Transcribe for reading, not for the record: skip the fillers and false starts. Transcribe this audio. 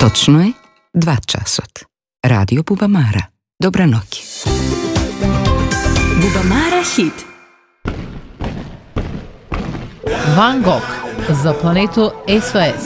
Точно е 2 часот. Радио Бубамара. Добра ноќ. Бубамара хит. Ван Гог за планету СОС.